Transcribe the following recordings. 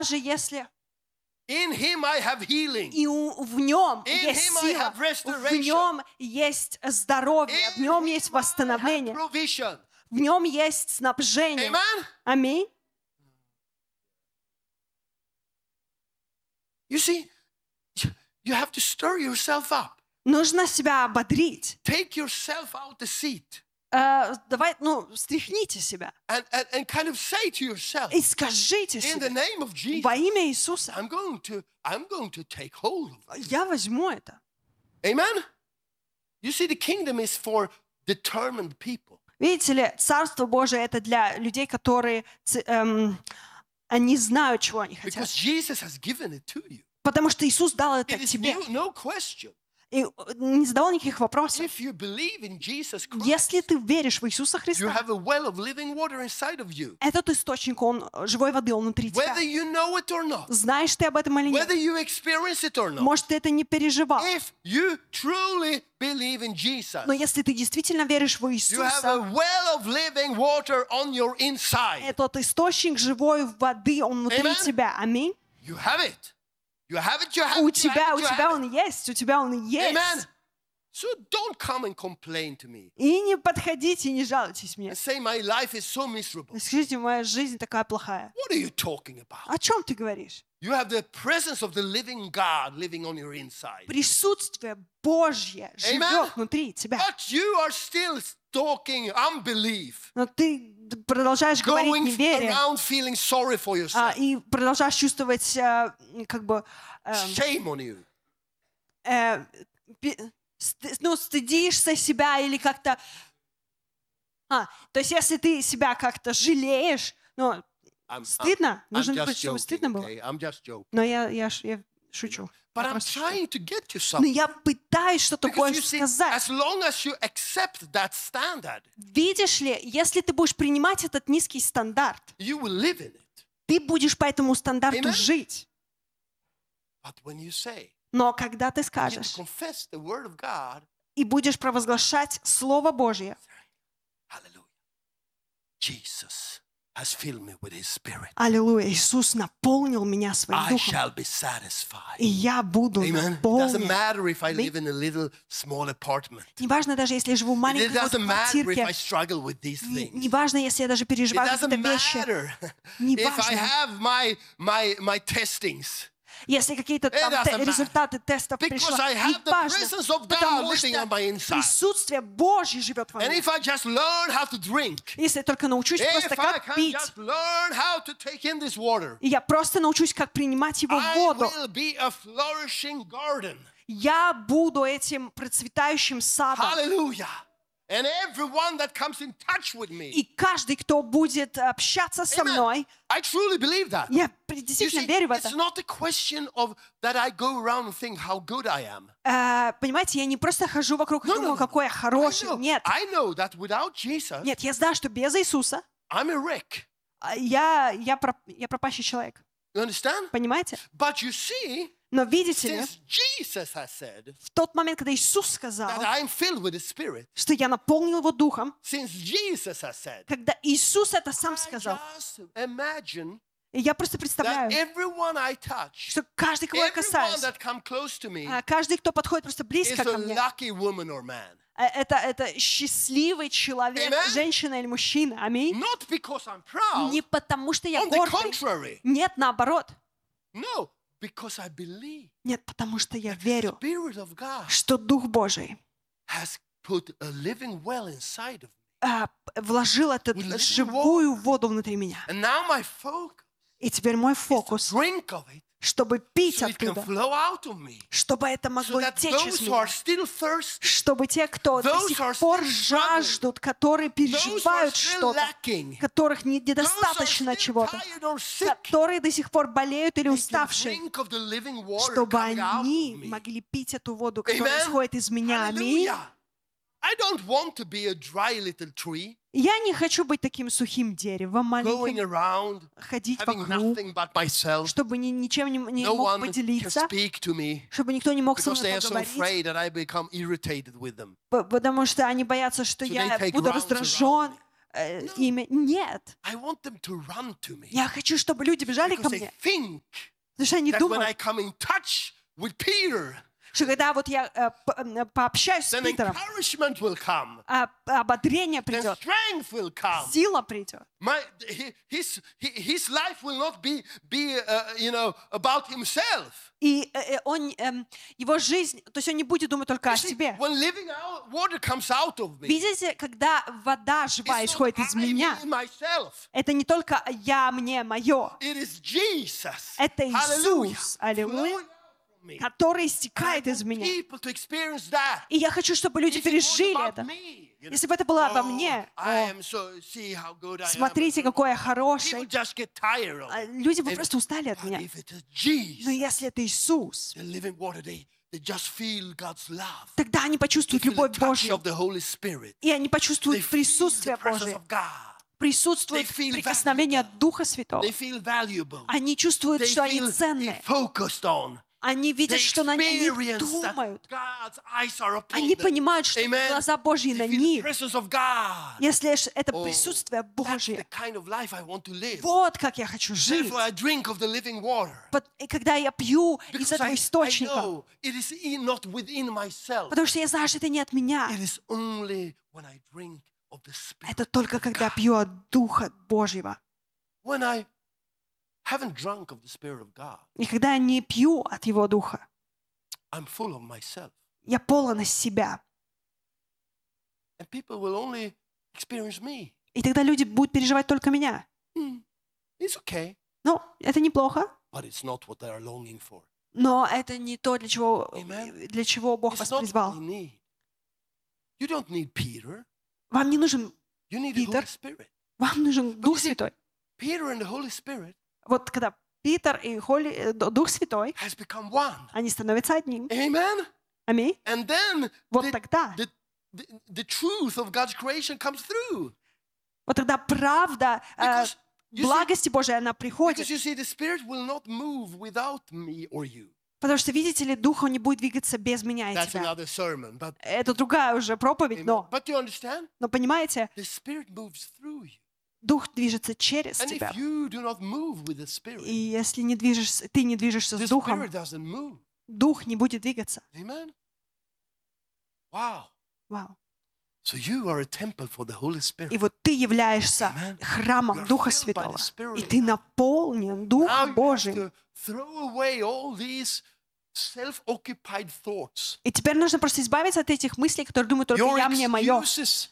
если In Him I have healing. и в нем In есть Him I сила, have в restoration. нем есть здоровье, в In нем Him есть I have восстановление, provision. в нем есть снабжение. Amen. Аминь. You see, you have to stir yourself up. Нужно себя ободрить. Take yourself out the seat Давай, встряхните себя and kind of say to yourself, и скажите in the себе name of Jesus, во имя Иисуса, I'm going to take hold of it. я возьму это. Amen. You see, the kingdom is for determined people. Видите ли, Царство Божие это для людей, которые они знают, чего они хотят. Because Jesus has given it to you. Потому что Иисус дал это It is тебе. no question. И не задавал никаких вопросов. If you believe in Jesus Christ, Если ты веришь в Иисуса you Христа, have a well of living water inside of you. этот источник, он живой воды, он внутри тебя. Whether you know it or not, Знаешь ты об этом или нет? whether you experience it or not, Может, ты это не переживал. if you truly believe in Jesus, Но если ты действительно веришь в you have a Иисуса, well of living water on your inside. этот источник живой воды, он внутри Amen. тебя. Аминь. You have it. You have it, you have У it, you тебя have it, you have it. он есть, у тебя он есть. Amen. So don't come and complain to me И не подходите, не жалуйтесь мне. and say my life is so miserable. Скажите, моя жизнь такая плохая. What are you talking about? О чем ты говоришь? You have the presence of the living God living on your inside. Присутствие Божье живет внутри тебя. But you are still talking unbelief, Но ты продолжаешь говорить going неверие. around feeling sorry for yourself. И продолжаешь чувствовать, как бы, Shame on you. стыдишься себя или как-то... То есть, если ты себя как-то жалеешь, стыдно, I'm нужно just быть, чтобы joking, стыдно было. okay? I'm just joking. Но я шучу. But Я I'm просто шучу. trying to get you Но something. я пытаюсь что-то Because you кое-что see, сказать. as long as you accept that standard, Видишь ли, если ты будешь принимать этот низкий стандарт, you will live in it. ты будешь по этому стандарту Amen. жить. But when you say, Но когда ты you скажешь confess the word of God, и будешь провозглашать Слово Божье, hallelujah, Jesus has filled me with His Spirit. аллилуйя, Иисус наполнил меня своим I духом, shall be satisfied. и я буду Amen. It doesn't наполнен. matter if I live in a little small apartment. Неважно даже, если я живу в It маленькой doesn't matter if квартирке, I struggle with these things. неважно, если я даже It переживаю doesn't какие-то вещи, matter Не if I важно. have my testings. если какие-то там doesn't matter. результаты тестов Because пришло, I have the presence неважно, of God потому living on my что inside. присутствие Божье живет во And мне. if I just learn how to drink, Если я только научусь просто if I как can пить, just learn how to take in this water, и я просто научусь, как принимать его I воду, will be a flourishing garden. я буду этим процветающим садом. Hallelujah. And everyone that comes in touch with me. И каждый, кто будет общаться со Amen. мной, I truly believe that. я You действительно see, верю в it's это. not a question of that I go around and think how good I am. Понимаете, я не просто хожу вокруг и думаю, какой я хороший. Нет, I know that without Jesus, нет, я знаю, что без Иисуса I'm a wreck. я пропащий человек. You understand? Понимаете? But you see, Но видите ли, since Jesus has said в тот момент, когда Иисус сказал, that I'm filled with the Spirit, что я наполнил его духом, since Jesus has said, когда Иисус это сам I сказал, just imagine я просто that представляю, everyone I touch, что каждый, кого я everyone касаюсь, that come close to me каждый, кто подходит просто is близко a ко мне, lucky woman or man. это счастливый человек, Amen. женщина или мужчина. Аминь. Not because I'm proud. Не потому, что я On the гордый. contrary. Нет, наоборот. No, because I believe Нет, потому что я the верю, Spirit of God что Дух Божий has put a living well inside of me. вложил эту With living живую воду внутри меня. And now my focus И теперь мой is to фокус, drink of it чтобы пить so it can оттуда, flow out of me. чтобы это So могло that течь из those who are меня. still thirsty, Чтобы те, кто до those сих who are пор still жаждут, которые those who are переживают still что-то, lacking, которых those who are недостаточно still чего-то, tired or sick, которые до сих пор болеют или they can уставшие, drink of the living water чтобы coming out of они me. могли пить эту воду, которая Amen. исходит из меня. Аминь. Hallelujah. I don't want to be a dry little tree Я не хочу быть таким сухим деревом, going маленьким, around, ходить having вокруг, nothing but myself. чтобы ничем не No мог one can поделиться, speak to me чтобы никто не мог со because they мной are so поговорить, afraid that I become irritated with them. потому что они боятся, что So я they take буду rounds раздражен, имя. Нет. I want them to run to me. Я хочу, чтобы люди бежали ко Because they мне. think Потому что они that when I думают, come in touch with Peter, что когда вот я пообщаюсь с then Питером, encouragement will come. ободрение Then придет, strength will come. сила придет. His life will not be about himself. И его жизнь, то есть он не будет думать только You о see, себе. when living water comes out of me, Видите, когда вода живая it's not исходит из I, меня, me, myself. это не только я, мне, мое. It is Jesus. Это Hallelujah. Иисус, аллилуйя, Flowing out from me. который I истекает из want меня. people to experience that. И я хочу, чтобы люди If it was пережили about это. me, you know, Если бы это было обо oh, мне, I am so, see how good I am. смотрите, какой я People хороший. just get tired of it. Люди бы And- просто устали от But меня. if it is Jesus, Но если это Иисус, the living water, they just feel God's love. тогда они They почувствуют feel the любовь touch Божью. of the Holy Spirit. И они They почувствуют feel присутствие the presence Божие. of God. Присутствует They feel прикосновение valuable. Духа Святого. They feel valuable. Они чувствуют, They что они feel ценные. focused on. Они They видят, что на них experience that думают. God's eyes are upon Они them. понимают, что Amen. глаза Божьи They на feel the них. presence of God. Если это Oh, присутствие That's the Божье, kind of life I want to live. вот как я хочу жить. Therefore, I drink of the living water. И когда я пью из Because этого I источника, know it is not within myself. потому что я знаю, что это не от меня. It is only when I drink of the Spirit. Это только когда пью от Духа Божьего. When I haven't drunk of the Spirit of God, И когда я не пью от Его Духа, I'm full of myself. я полон из себя. And people will only experience me. И тогда люди будут переживать только меня. It's okay, Ну, это неплохо, but it's not what they are longing for. но это не то, для чего Бог It's вас not what призвал. they need. You don't need Peter. Вам не нужен You need the Peter. Holy Spirit. Вам нужен Дух you see- Святой. Peter and the Holy Spirit Вот когда Питер и Дух Святой, has become one. они становятся одним. Amen. Аминь. And then Вот the, тогда, the truth of God's creation comes through. вот тогда правда Because you see, благости Божией, она приходит. because you see, the Spirit will not move without me or you. Потому что, видите ли, Дух, он не будет двигаться без меня и That's тебя. another sermon. But, Это другая уже проповедь, amen. But you understand? но понимаете, The Spirit moves through you. Дух движется через And тебя. if you do not move with the Spirit, И если ты не движешься the с Духом, Spirit doesn't move. Дух не будет двигаться. Amen. Wow. Вау. So you are a temple for the Holy И Spirit. вот ты являешься Amen. You храмом are Духа filled by Святого. the Spirit И of ты God. наполнен Now Духом you have Божьим. to throw away all these self-occupied thoughts. И теперь нужно просто избавиться от этих мыслей, которые думают только Your я, мне, мое. excuses.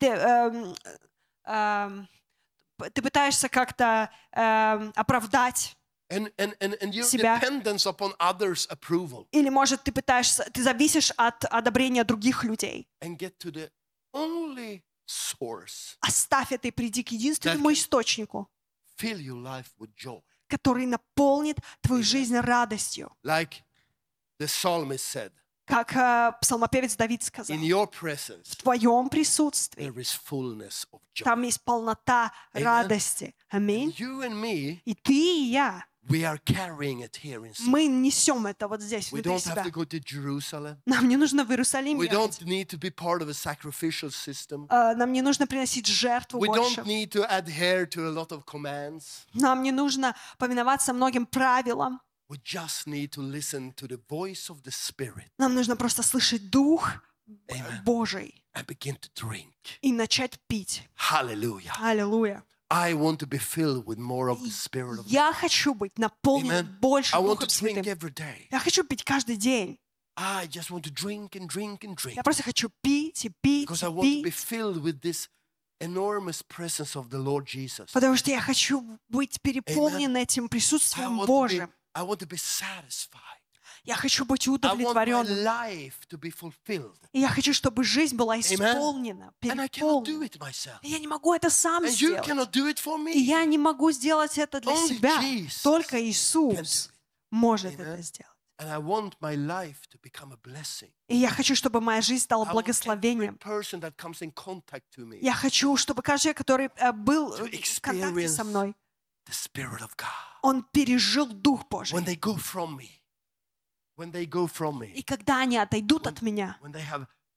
Ты пытаешься как-то оправдать, And your себя. dependence upon others' approval. или, может, ты зависишь от одобрения других людей. And get to the only source. Оставь это и приди к единственному That- источнику, Fill your life with joy. который наполнит твою жизнь радостью. Like the psalmist said, Как псалмопевец Давид сказал, in your presence в твоем присутствии there is fullness of joy. там есть полнота Amen. радости. And Аминь. you and me, И ты, и я, we are carrying it here inside. мы несем это вот здесь, We внутри don't have себя. to go to Jerusalem. Нам не нужно в Иерусалим We ехать. don't need to be part of a sacrificial system. Нам не нужно приносить жертву We больше. don't need to adhere to a lot of commands. Нам не нужно повиноваться многим правилам. We just need to listen to the voice of the Spirit Нам нужно просто слышать Дух Amen. Божий and begin to drink. и начать пить. Hallelujah. Аллилуйя. I want to be filled with more of the Spirit of God. Я хочу быть наполнен Amen. больше I want Духом to drink Святым. every day. Я хочу пить каждый день. I just want to drink and drink and drink Я просто хочу пить и пить, because I и want to be пить. filled with this enormous presence of the Lord Jesus. Потому что я хочу быть переполнен этим I присутствием want Божьим. to be satisfied. Я хочу быть I want my удовлетворенным. life to be fulfilled. И я хочу, чтобы жизнь была исполнена, And I cannot do переполнена. it myself. И я не могу это сам And you сделать. cannot do it for И me. я не могу сделать это для Only себя. Jesus Только can do Иисус it. может Amen. это сделать. And I want my life to become a blessing. И я хочу, чтобы моя жизнь стала I want every благословением. person that comes in contact to me, Я хочу, чтобы каждый, который был To в контакте со experience мной, the Spirit of God. он пережил Дух Божий. When they go from me, when they go from И me, когда они отойдут от меня, when they have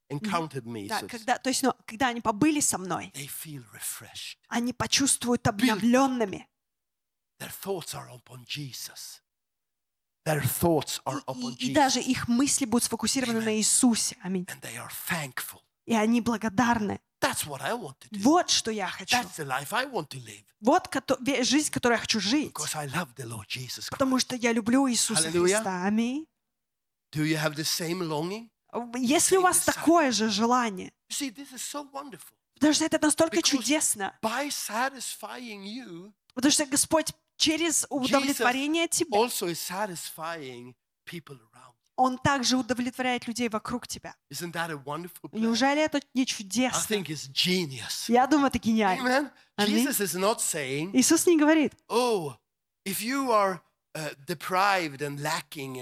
encountered me, Да, so to say, когда, то есть, ну, когда они побыли со мной, they feel refreshed. они почувствуют обновленными. Their thoughts are upon Jesus. Their thoughts are upon И даже Jesus. их мысли будут сфокусированы на Иисусе. Аминь. And they are thankful. И они благодарны. That's what I want to do. Вот что я хочу. That's the life I want to live. Вот жизнь, которую я хочу жить. Because I love the Lord Jesus Christ. Потому что я люблю Иисуса Аллилуйя. Христа. Аминь. Do you have the same longing? Если у вас такое же желание, You see, this is so wonderful. потому что это настолько Because чудесно, by satisfying you, потому что Господь через удовлетворение тебя, also is satisfying people around. Он также удовлетворяет людей вокруг тебя. Isn't that a wonderful plan? Неужели это не I чудесно? think it's genius. Я думаю, это гениально. Amen. Аминь. Jesus is not saying, Иисус не говорит, oh, if you are deprived and lacking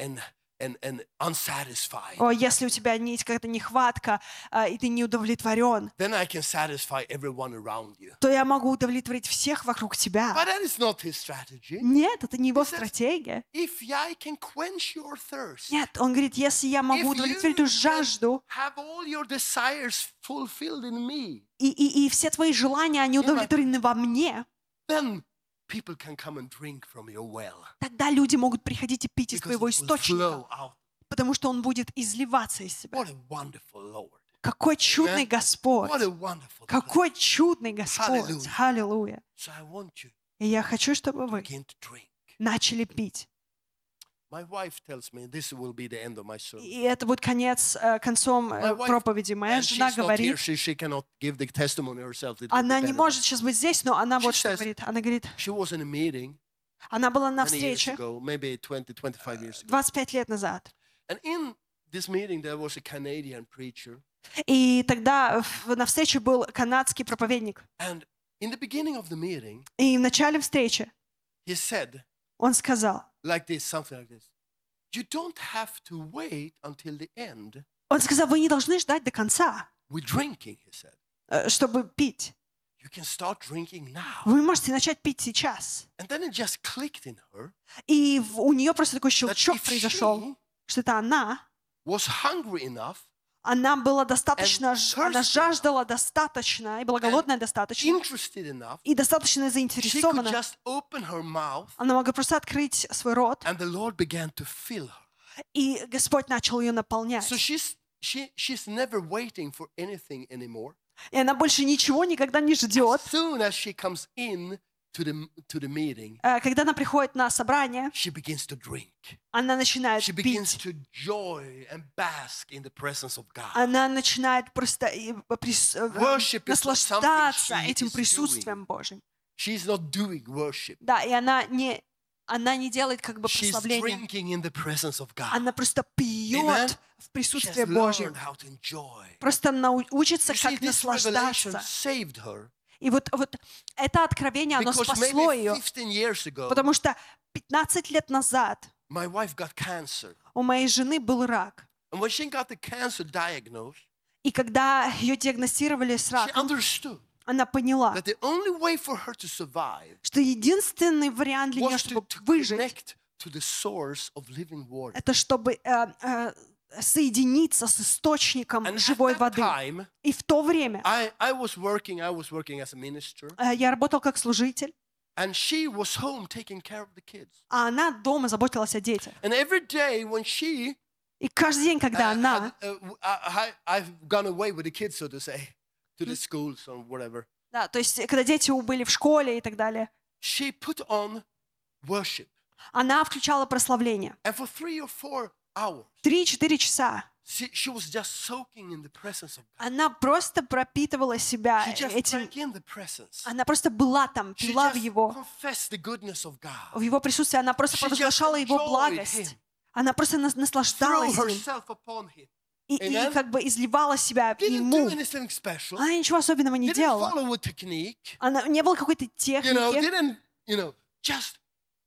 and unsatisfied, о, если у тебя есть какая-то нехватка, и ты не удовлетворен, then I can satisfy everyone around you. то я могу удовлетворить всех вокруг тебя. But that is not his strategy. Нет, это не его He says, стратегия. If I can quench your thirst, Нет, он говорит, если я могу if удовлетворить you эту жажду, have all your desires fulfilled in me, и все твои желания, они удовлетворены во мне, then people can come and drink from your well. тогда люди могут приходить и пить из Because твоего it will источника, flow out. потому что он будет изливаться из себя. What a wonderful Lord. Какой чудный Господь! What a wonderful God. Какой чудный Господь! Аллилуйя! So I want you И я хочу, чтобы вы to begin to drink. начали пить. My wife tells me this will be the end of my sermon. И это будет концом My wife- проповеди. Моя And жена she's not here. говорит, She cannot give the testimony herself. It will be она не better. может сейчас быть здесь, но она вот She что says- говорит. Она говорит, She was in a meeting она была на many years встрече ago, maybe 20, 25 years ago. 25 лет назад. And in this meeting, there was a Canadian preacher. И тогда на встрече был канадский проповедник. And in the beginning of the meeting, И в начале встречи he said, он сказал, like this, something like this. You don't have to wait until the end вы не должны ждать до конца, with drinking, he said. чтобы пить. You can start drinking now. Вы можете начать пить сейчас. And then it just clicked in her И у нее просто такой that щелчок if произошел, she что это was hungry enough, она была достаточно, And она thirsty жаждала достаточно, и была голодная достаточно, interested enough, и достаточно she could заинтересована. just open her mouth Она могла просто открыть свой рот, and the Lord began to fill her. и Господь начал ее наполнять. So she's never waiting for anything anymore. И она больше ничего никогда не As ждет. soon as she comes in to the meeting, Когда она приходит на собрание, she begins to drink. она начинает She begins пить. to joy and bask in the presence of God. Она начинает просто Worship is not something наслаждаться she этим is присутствием Божьим. She's not doing worship. Да, и она не делает как бы She's прославления. drinking in the presence of God. Она просто Amen. пьет в She присутствии has Божьем. learned how to enjoy. Просто учится, You see, как this revelation наслаждаться. saved her И вот это откровение, оно because спасло maybe ее. 15 years ago, Потому что 15 лет назад my wife got cancer. у моей жены был рак. And when she got the cancer diagnosed, И когда ее диагностировали с she раком, understood она поняла, that the only way for her to survive что единственный вариант для нее, was чтобы to выжить, connect to the source of living water. это чтобы соединиться с источником And at живой that воды. time, И в то время I was working as a minister, я работал как служитель, and she was home taking care of the kids. а она дома заботилась о детях. And every day when she И каждый день, когда она, I've gone away with the kids, so to say, to the schools or whatever, да, то есть когда дети были в школе и так далее, she put on worship. она включала прославление. And for 3 or 4 hours, 3-4 часа she was just soaking in the presence of God. она просто пропитывала себя She just этим. drank in the presence. Она просто была там, She пила в just его, confessed the goodness of God. в его присутствии. Она просто She just провозглашала его enjoyed благость. him. Она просто Throw наслаждалась им. herself upon him. И Amen. как бы изливала себя Didn't do ему. anything special. Она ничего особенного не Didn't делала. follow a technique. Не было какой-то You know, техники. didn't, just,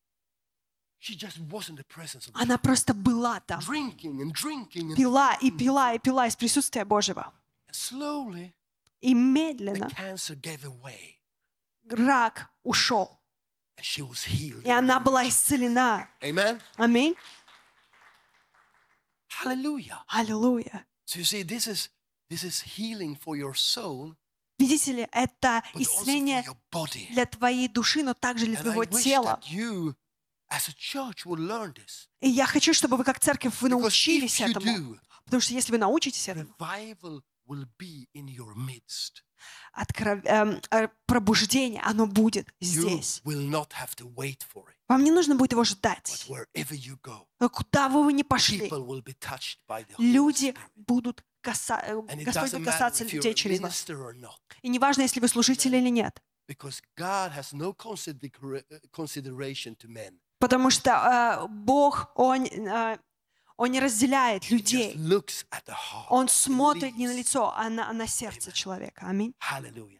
she just was in the presence of God. Она просто была там. Drinking and drinking. And Пила и пила и пила из присутствия Божьего. slowly, И the медленно cancer gave away. рак ушел. And she was healed. И она была исцелена. Amen. Аминь. Hallelujah. Аллилуйя. So you see, this is healing for your soul, Видите ли, это but also for исцеление your body. для твоей души, но также для And I твоего wish тела. that you, as a church, would learn this. И я хочу, чтобы вы как церковь, вы Because научились if you этому. do, Потому что если вы научитесь этому, revival will be in your midst. пробуждение, оно будет You здесь. will not have to wait for it. Вам не нужно будет его But ждать. wherever you go, Но куда бы вы ни пошли, people will be touched by the Holy люди Spirit. будут And it Господь doesn't будет matter касаться if you're людей a через вас. minister or not. И неважно, если вы служитель или нет. Because God has no consideration to men. Потому что Бог, Он не разделяет He just людей. looks at the heart. Он and смотрит не на leads. лицо, а на сердце человека. Аминь. Hallelujah.